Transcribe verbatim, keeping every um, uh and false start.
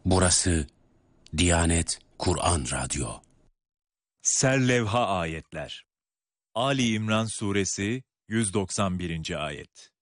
Burası Diyanet Kur'an Radyo. Serlevha ayetler. Ali İmran suresi yüz doksan birinci ayet.